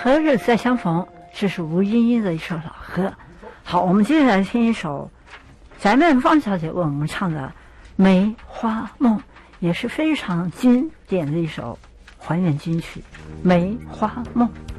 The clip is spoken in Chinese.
何日再相逢，这是吴莺莺的一首老歌。好，我们接下来听一首翟曼芳小姐为我们唱的《梅花梦》，也是非常经典的一首还原金曲《梅花梦》。